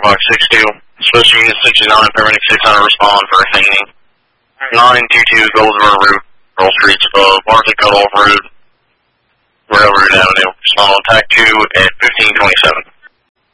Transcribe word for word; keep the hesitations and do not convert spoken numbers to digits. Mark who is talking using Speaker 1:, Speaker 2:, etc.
Speaker 1: Fox six two. Special Unit sixty-nine, paramedic six hundred, respond for a hanging. nine two two, Goldsboro Route, Earl Streets above, Martha Cutoff Road, Railroad Avenue. Respond on T A C two at fifteen twenty-seven.